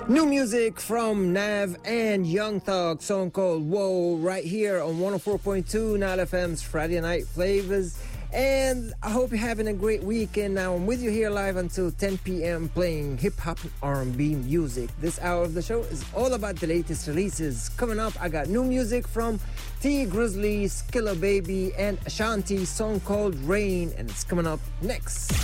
New music from Nav and Young Thug, song called Whoa, right here on 104.2 Nile FM's Friday Night Flavors. And I hope you're having a great weekend. Now I'm with you here live until 10 p.m. playing hip-hop and R&B music. This hour of the show is all about the latest releases. Coming up, I got new music from T Grizzly, Skilla Baby, and Ashanti, song called Rain, and it's coming up next.